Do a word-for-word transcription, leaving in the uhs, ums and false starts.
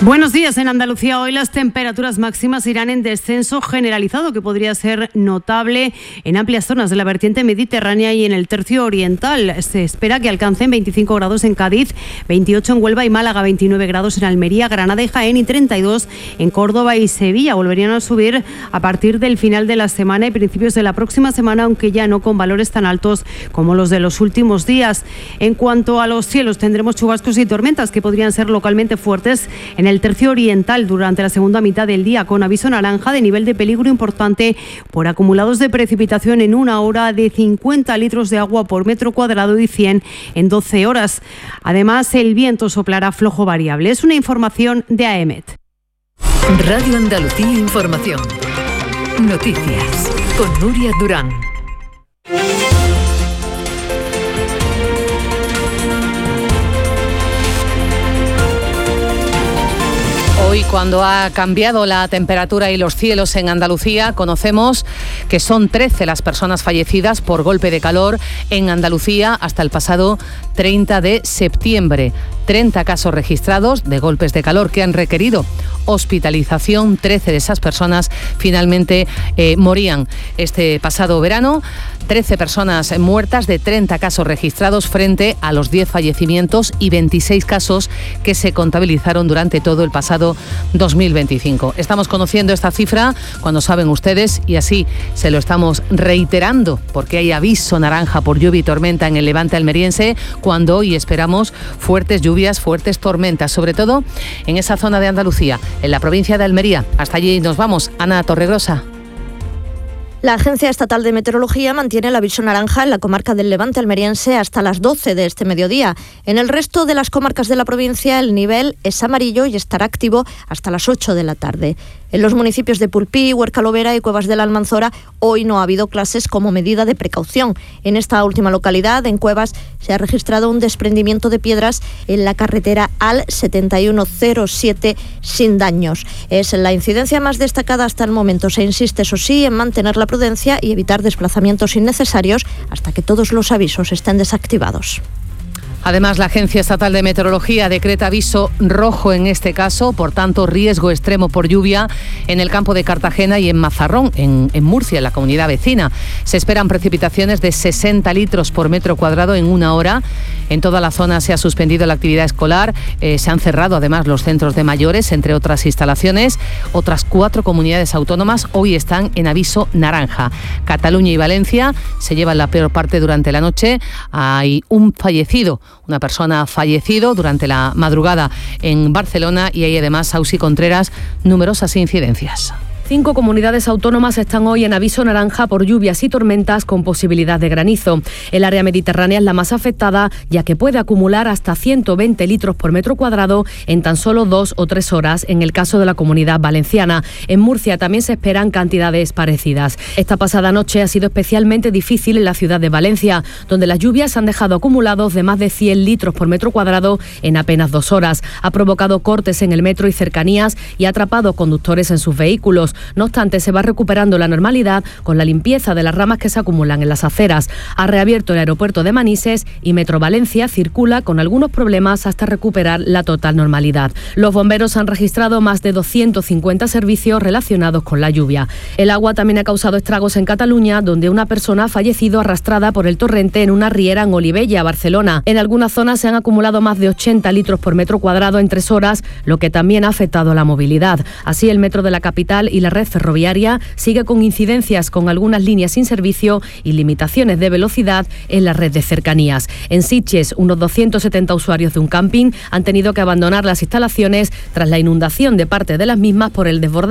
Buenos días. En Andalucía hoy las temperaturas máximas irán en descenso generalizado, que podría ser notable en amplias zonas de la vertiente mediterránea y en el tercio oriental. Se espera que alcancen veinticinco grados en Cádiz, veintiocho en Huelva y Málaga, veintinueve grados en Almería, Granada y Jaén y treinta y dos en Córdoba y Sevilla. Volverían a subir a partir del final de la semana y principios de la próxima semana, aunque ya no con valores tan altos como los de los últimos días. En cuanto a los cielos, tendremos chubascos y tormentas que podrían ser localmente fuertes en el tercio oriental durante la segunda mitad del día, con aviso naranja de nivel de peligro importante por acumulados de precipitación en una hora de cincuenta litros de agua por metro cuadrado y cien en doce horas. Además, el viento soplará flojo variable. Es una información de A E M E T. Radio Andalucía Información. Noticias con Nuria Durán. Hoy, cuando ha cambiado la temperatura y los cielos en Andalucía, conocemos que son trece las personas fallecidas por golpe de calor en Andalucía hasta el pasado treinta de septiembre. treinta casos registrados de golpes de calor que han requerido hospitalización. trece de esas personas finalmente eh, morían este pasado verano. trece personas muertas de treinta casos registrados frente a los diez fallecimientos y veintiséis casos que se contabilizaron durante todo el pasado dos mil veinticinco. Estamos conociendo esta cifra cuando saben ustedes, y así se lo estamos reiterando, porque hay aviso naranja por lluvia y tormenta en el levante almeriense, cuando hoy esperamos fuertes lluvias, fuertes tormentas, sobre todo en esa zona de Andalucía, en la provincia de Almería. Hasta allí nos vamos. Ana Torregrosa. La Agencia Estatal de Meteorología mantiene el aviso naranja en la comarca del Levante almeriense hasta las doce de este mediodía. En el resto de las comarcas de la provincia el nivel es amarillo y estará activo hasta las ocho de la tarde. En los municipios de Pulpí, Huerca Lovera y Cuevas de la Almanzora hoy no ha habido clases como medida de precaución. En esta última localidad, en Cuevas, se ha registrado un desprendimiento de piedras en la carretera A L setenta y uno cero siete sin daños. Es la incidencia más destacada hasta el momento. Se insiste, eso sí, en mantener la prudencia y evitar desplazamientos innecesarios hasta que todos los avisos estén desactivados. Además, la Agencia Estatal de Meteorología decreta aviso rojo en este caso, por tanto, riesgo extremo por lluvia en el campo de Cartagena y en Mazarrón, en, en Murcia, en la comunidad vecina. Se esperan precipitaciones de sesenta litros por metro cuadrado en una hora. En toda la zona se ha suspendido la actividad escolar, eh, se han cerrado además los centros de mayores, entre otras instalaciones. Otras cuatro comunidades autónomas hoy están en aviso naranja. Cataluña y Valencia se llevan la peor parte durante la noche. Hay un fallecido. Una persona ha fallecido durante la madrugada en Barcelona y hay además, Ausi Contreras, numerosas incidencias. Cinco comunidades autónomas están hoy en aviso naranja por lluvias y tormentas con posibilidad de granizo. El área mediterránea es la más afectada, ya que puede acumular hasta ciento veinte litros por metro cuadrado en tan solo dos o tres horas, en el caso de la Comunidad Valenciana. En Murcia también se esperan cantidades parecidas. Esta pasada noche ha sido especialmente difícil en la ciudad de Valencia, donde las lluvias han dejado acumulados de más de cien litros por metro cuadrado en apenas dos horas. Ha provocado cortes en el metro y cercanías y ha atrapado conductores en sus vehículos. No obstante, se va recuperando la normalidad con la limpieza de las ramas que se acumulan en las aceras. Ha reabierto el aeropuerto de Manises y Metro Valencia circula con algunos problemas hasta recuperar la total normalidad. Los bomberos han registrado más de doscientos cincuenta servicios relacionados con la lluvia. El agua también ha causado estragos en Cataluña, donde una persona ha fallecido arrastrada por el torrente en una riera en Olivella, Barcelona. En algunas zonas se han acumulado más de ochenta litros por metro cuadrado en tres horas, lo que también ha afectado a la movilidad. Así, el metro de la capital y la red ferroviaria sigue con incidencias con algunas líneas sin servicio y limitaciones de velocidad en la red de cercanías. En Sitges, unos doscientos setenta usuarios de un camping han tenido que abandonar las instalaciones tras la inundación de parte de las mismas por el desbordamiento